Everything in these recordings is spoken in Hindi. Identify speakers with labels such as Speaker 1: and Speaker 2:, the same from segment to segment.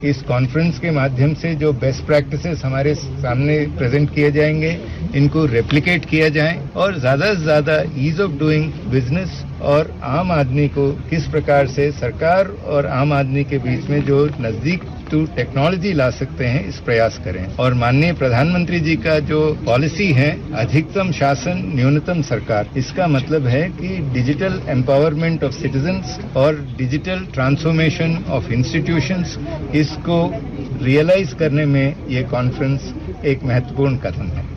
Speaker 1: इस कॉन्फ्रेंस के माध्यम से जो बेस्ट प्रैक्टिसेस हमारे सामने प्रेजेंट किए जाएंगे, इनको रेप्लिकेट किया जाए और ज्यादा से ज्यादा ईज ऑफ डूइंग बिजनेस और आम आदमी को किस प्रकार से सरकार और आम आदमी के बीच में जो नजदीक टू टेक्नोलॉजी ला सकते हैं, इस प्रयास करें। और माननीय प्रधानमंत्री जी का जो पॉलिसी है, अधिकतम शासन न्यूनतम सरकार, इसका मतलब है कि डिजिटल एम्पावरमेंट ऑफ सिटीजन्स और डिजिटल ट्रांसफॉर्मेशन ऑफ इंस्टीट्यूशंस, इसको रियलाइज करने में ये कॉन्फ्रेंस एक महत्वपूर्ण कदम है।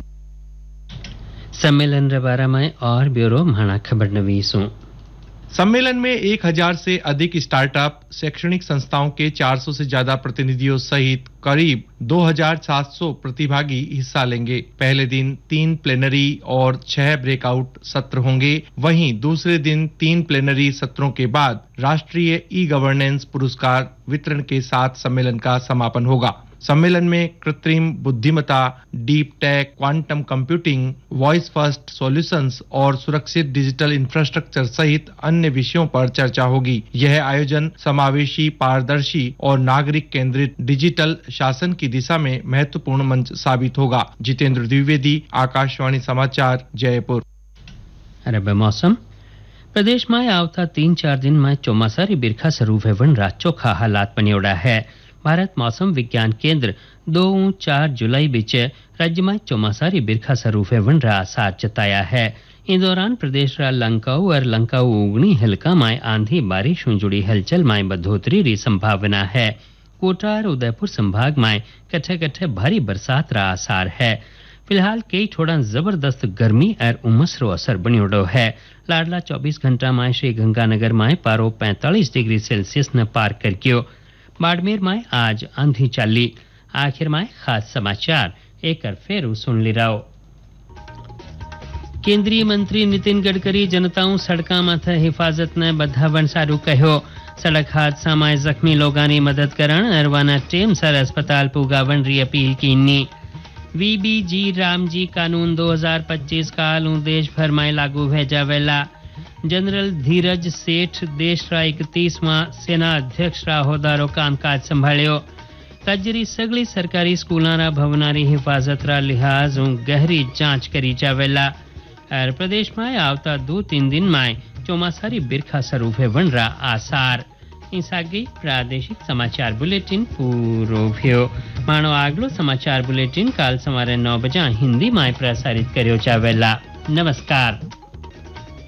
Speaker 2: सम्मेलन रे बारे में और ब्यूरो माना खबर नवीसों।
Speaker 3: सम्मेलन में 1000 से अधिक स्टार्टअप, शैक्षणिक संस्थाओं के 400 से ज्यादा प्रतिनिधियों सहित करीब 2700 प्रतिभागी हिस्सा लेंगे। पहले दिन 3 प्लेनरी और 6 ब्रेकआउट सत्र होंगे। वहीं दूसरे दिन 3 प्लेनरी सत्रों के बाद राष्ट्रीय ई गवर्नेंस पुरस्कार वितरण के साथ सम्मेलन का समापन होगा। सम्मेलन में कृत्रिम बुद्धिमत्ता, deep tech, quantum computing, voice first solutions और सुरक्षित डिजिटल इंफ्रास्ट्रक्चर सहित अन्य विषयों पर चर्चा होगी। यह आयोजन समावेशी, पारदर्शी और नागरिक केंद्रित डिजिटल शासन की दिशा में महत्वपूर्ण मंच साबित होगा। जितेंद्र द्विवेदी, आकाशवाणी समाचार, जयपुर।
Speaker 2: अरब मौसम प्रदेश में आवता 3-4 दिन में ચોમાસાની बिरखा स्वरूप हेवन चोखा हालात बनी उड़ा है। भारत मौसम विज्ञान केंद्र 2-4 जुलाई बीच राज्य में ચોમાસાની बिरखा स्वरूप हेवन आसार जताया है। इस दौरान प्रदेश रा लंकाऊ और लंकाऊ उगनी हल्का में आंधी बारिश जुड़ी हलचल में बढ़ोतरी की संभावना है। कोटा और उदयपुर संभाग में कट्ठे कट्ठे भारी बरसात रा आसार है। फिलहाल कई थोड़ा जबरदस्त गर्मी और उमस रो असर बनी उड़ो है। लाडला 24 घंटा में श्री गंगानगर में पारो 45 डिग्री सेल्सियस न पार कर गयो। बाड़मेर में आज आंधी चाली। आखिर में खास समाचार एक फिर सुन ली रहो। केंद्रीय मंत्री नितिन गडकरी जनताओं सड़का माथे हिफाजत ने बधावन सारू कहो। सड़क हादसा में जख्मी लोगों की मदद करण अरवाना टेम सर अस्पताल पुगावन री अपील कीनी। वीबीजी रामजी कानून 2025 काल देश भर में लागू भेजावेला। जनरल धीरज सेठ देश रा 31वां सेना अध्यक्ष रा होदारो कामकाज संभाळ्यो। राज्य री सगली सरकारी स्कूलों रा भवनारी हिफाजत रा लिहाज गहरी जांच करी जावेला। और प्रदेश में आवता 2-3 दिन में ચોમાસાની बिरखा स्वरूप हेवन रा आसार। इसागी प्रादेशिक समाचार बुलेटिन पूरो भ्यो। मानो आगलो समाचार बुलेटिन काल सवारे 9 बजे हिंदी में प्रसारित कर्यो जावेला। नमस्कार।